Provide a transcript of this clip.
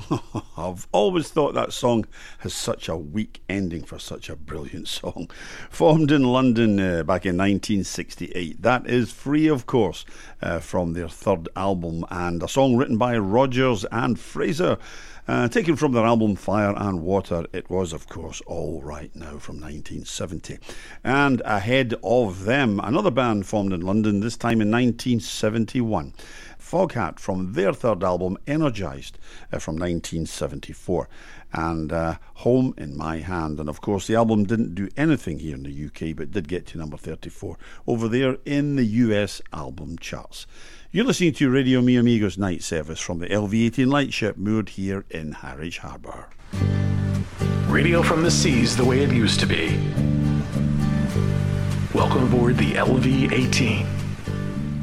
I've always thought that song has such a weak ending for such a brilliant song. Formed in London back in 1968. That is Free, of course, from their third album, and a song written by Rodgers and Fraser. Taken from their album Fire and Water, it was, of course, All Right Now from 1970. And ahead of them, another band formed in London, this time in 1971. Foghat from their third album, Energised, from 1974. And Home in My Hand. And of course, the album didn't do anything here in the UK, but did get to number 34 over there in the US album charts. You're listening to Radio Mi Amigos Night Service from the LV-18 Lightship moored here in Harwich Harbour. Radio from the seas the way it used to be. Welcome aboard the LV-18.